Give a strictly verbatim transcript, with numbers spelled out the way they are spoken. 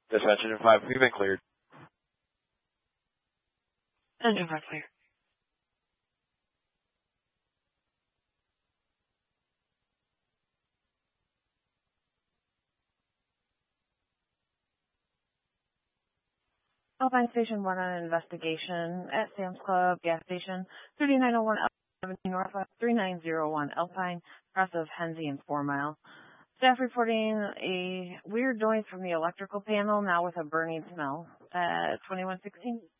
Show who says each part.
Speaker 1: Dispatch Engine five, we've been cleared.
Speaker 2: Engine five clear.
Speaker 3: Alpine Station one on an investigation at Sam's Club gas station, thirty-nine oh one seventeen Northwest, three nine zero one Alpine, cross of Henzy and four Mile. Staff reporting a weird noise from the electrical panel, now with a burning smell at twenty-one sixteen.